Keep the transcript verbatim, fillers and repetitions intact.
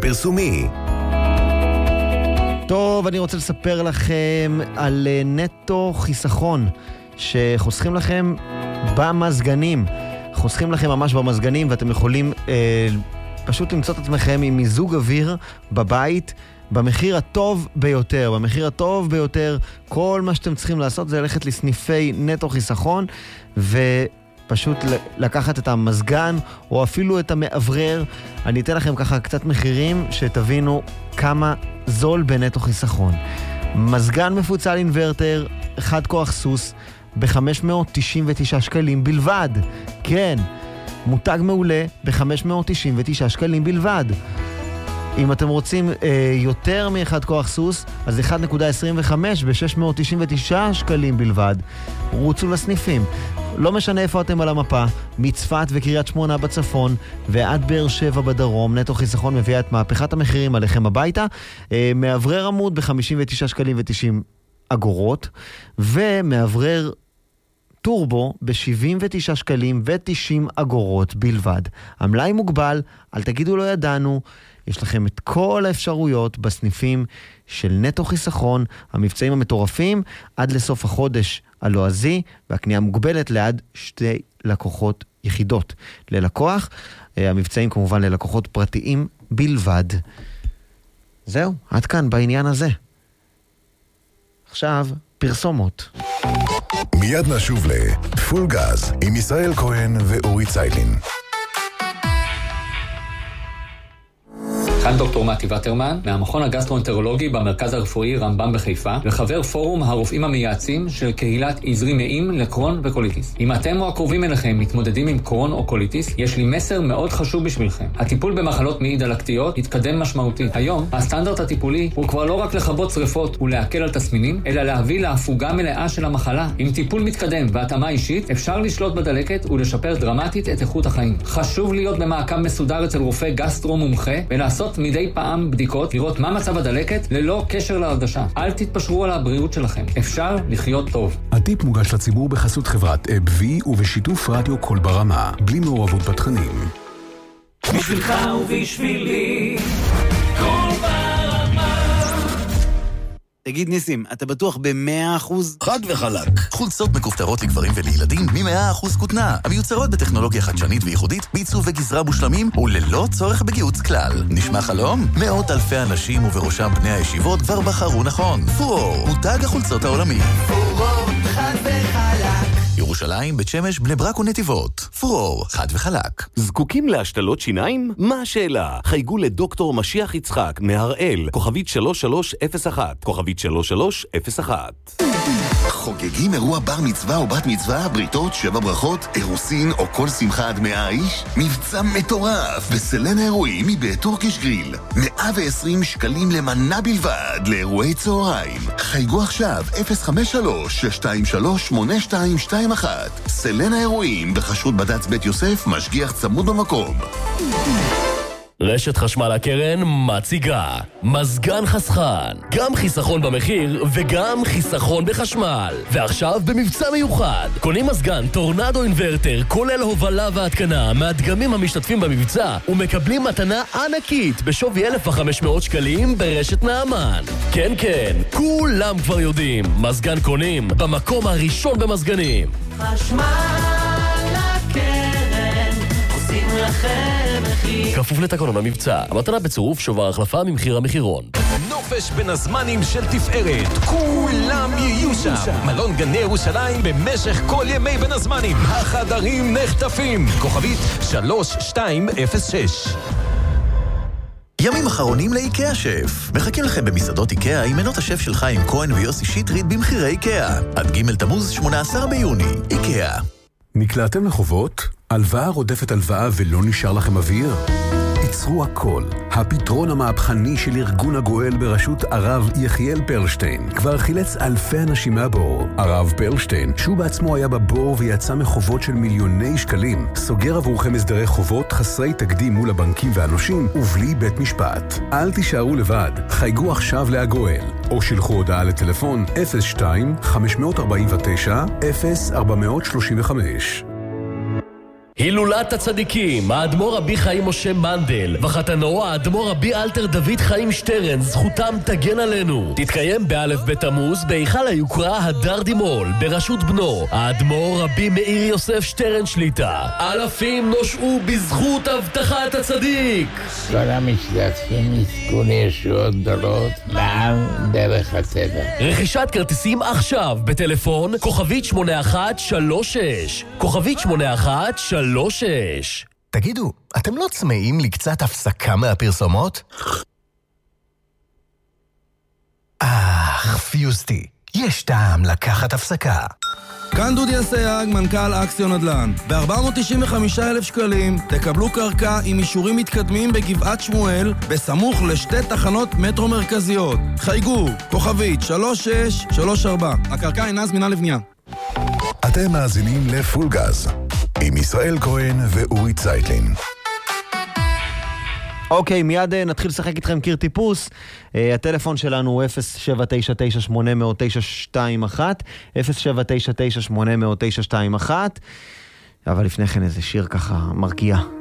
פרסומי. טוב, אני רוצה לספר לכם על נטו חיסכון שחוסכים לכם במזגנים. חוסכים לכם ממש במזגנים, ואתם יכולים אה, פשוט למצוא את עצמכם עם מיזוג אוויר בבית במחיר הטוב ביותר. במחיר הטוב ביותר, כל מה שאתם צריכים לעשות זה ללכת לסניפי נטו חיסכון ופשוט לקחת את המזגן או אפילו את המאוורר. אני אתן לכם ככה קצת מחירים שתבינו כמה זול בנטו חיסכון. מזגן מפוצל אינברטר, אחד כוח סוס, ב-חמש מאות תשעים ותשעה שקלים בלבד. כן, מותג מעולה ב-חמש מאות תשעים ותשעה שקלים בלבד. אם אתם רוצים אה, יותר מאחד כוח סוס, אז אחד נקודה עשרים וחמש ב-שש מאות תשעים ותשעה שקלים בלבד. רוצו לסניפים. לא משנה איפה אתם על המפה, מצפת וקריית שמונה בצפון ועד באר שבע בדרום, נטו חיסכון מביאה את מהפכת המחירים עליכם הביתה. אה, מעברר עמוד ב-חמישים ותשעה שקלים ו-תשעים אגורות, ומעברר טורבו ב-שבעים ותשעה שקלים ו-תשעים אגורות בלבד. המלאי מוגבל, אל תגידו לא ידענו, יש לכם את כל האפשרויות בסניפים של נטו חיסכון, המבצעים המטורפים עד לסוף החודש הלועזי, והקנייה מוגבלת לעד שתי לקוחות יחידות ללקוח. המבצעים כמובן ללקוחות פרטיים בלבד. זהו, עד כאן בעניין הזה. עכשיו, פרסומות. מיד נשוב לפול גז עם ישראל כהן ואורי ציילין. כאן דוקטור מתי וטרמן, מהמכון הגסטרואנטרולוגי במרכז הרפואי רמב"ם בחיפה, וחבר פורום הרופאים המייעצים של קהילת עזרי מעיים לקרון וקוליטיס. אם אתם או הקרובים אליכם מתמודדים עם קרון או קוליטיס, יש לי מסר מאוד חשוב בשבילכם. הטיפול במחלות מעי דלקתיות התקדם משמעותית. היום, הסטנדרט הטיפולי הוא כבר לא רק לכבות שריפות ולהקל על תסמינים, אלא להביא להפוגה מלאה של המחלה. עם טיפול מתקדם והתאמה אישית, אפשר לשלוט בדלקת ולשפר דרמטית את איכות החיים. חשוב להיות במעקב מסודר אצל רופא גסטרו מומחה ולעשות מדי פעם בדיקות, לראות מה מצב הדלקת ללא קשר להרגשה. אל תתפשרו על הבריאות שלכם. אפשר לחיות טוב. הטיפ מוגש לציבור בחסות חברת אב-וי ובשיתוף רדיו קול ברמה, בלי מעורבות בתכנים. בשבילך ובשבילי קול ברמה. תגיד ניסים, אתה בטוח ב-מאה אחוז? חד וחלק. חולצות מכופתרות לגברים ולילדים מ-מאה אחוז כותנה. המיוצרות בטכנולוגיה חדשנית וייחודית, בעיצוב וגזרה מושלמים וללא צורך בגיוץ כלל. נשמע חלום? מאות אלפי אנשים ובראשם בני הישיבות כבר בחרו נכון. פורור, מותג החולצות העולמי. פורור, חד וחלק. ירושלים, בית שמש, בני ברק ונתיבות. פורור, חד וחלק. זקוקים להשתלות שיניים? מה השאלה? חייגו לדוקטור משיח יצחק מהראל, כוכבית שלוש שלוש אפס אחת, כוכבית שלוש שלוש אפס אחת. חוגגים אירוע בר מצווה או בת מצווה, בריתות, שבע ברכות, אירוסין או כל שמחה עד מאה איש? מבצע מטורף בסלנה אירועים מבית טורקיש גריל. מאה ועשרים שקלים למנה בלבד לאירועי צהריים. חייגו עכשיו אפס חמש שלוש שש שתיים שלוש שמונה שתיים שתיים אחת. סלנה אירועים בחשרות בד"ץ בית יוסף, משגיח צמוד במקום. רשת חשמל הקרן מציגה מזגן חסכן, גם חיסכון במחיר וגם חיסכון בחשמל. ועכשיו במבצע מיוחד, קונים מזגן טורנדו אינברטר כולל הובלה והתקנה מהדגמים המשתתפים במבצע ומקבלים מתנה ענקית בשווי אלף וחמש מאות שקלים ברשת נעמן. כן כן, כולם כבר יודעים, מזגן קונים במקום הראשון במזגנים. חשמל הקרן עושים לכם מחיר. כפוף לתקנון המבצע, המתנה בצירוף שובר החלפה ממחיר המחירון. נופש בין הזמנים של תפארת, כולם יהיו שם. מלון גני ירושלים במשך כל ימי בין הזמנים. החדרים נחטפים. כוכבית שלוש שתיים אפס שש. ימים אחרונים לאיקאה שף. מחכים לכם במסעדות איקאה עם מנות השף של חיים כהן ויוסי שטרית במחירי איקאה. עד ג' תמוז שמונה עשר ביוני. איקאה. נקלעתם לחובות? הלוואה רודפת הלוואה ולא נשאר לכם אוויר? ייצרו הכל. הפתרון המהפכני של ארגון הגואל בראשות הרב יחיאל פרלשטיין כבר חילץ אלפי אנשים מהבור. הרב פרלשטיין, שהוא בעצמו היה בבור ויצא מחובות של מיליוני שקלים, סוגר עבורכם הסדרי חובות חסרי תקדים מול הבנקים והנושים ובלי בית משפט. אל תישארו לבד. חייגו עכשיו להגואל או שלחו הודעה לטלפון אפס שתיים חמש ארבע תשע אפס ארבע שלוש חמש. הילולת הצדיקים, האדמו"ר רבי חיים משה מנדל וחתנו האדמו"ר רבי אלתר דוד חיים שטרן, זכותם תגן עלינו. תתקיים באלף בתמוז בהיכל היוקרה הדר דימול בראשות בנו האדמו"ר רבי מאיר יוסף שטרן שליטה. אלפים נושעו בזכות הבטחת הצדיק. כל המשתתפים יזכו לישועות גדולות לעם דרך הטבע. רכישת כרטיסים עכשיו בטלפון כוכבית שמונה אחת שלוש שש כוכבית שמונה אחת שלוש שש. תגידו, אתם לא צמאים לקצת הפסקה מהפרסומות? אך, פיוסטי, יש טעם לקחת הפסקה. כאן דודי אסייג, מנכ"ל אקסיון נדל"ן. ב-ארבע מאות תשעים וחמישה אלף שקלים תקבלו קרקע עם אישורים מתקדמים בגבעת שמואל, בסמוך לשתי תחנות מטרו מרכזיות. חייגו, כוכבית שלוש שש שלוש ארבע. הקרקע אינה זמינה לבנייה. אתם מאזינים לפול גז עם ישראל כהן ואורי צייטלין. אוקיי, מיד נתחיל לשחק איתכם קיר טיפוס. הטלפון שלנו הוא אפס שבע תשע תשע שמונה אפס אפס תשע שתיים אחת, אפס שבע תשע תשע שמונה אפס אפס תשע שתיים אחת. אבל לפני כן איזה שיר ככה מרגיע.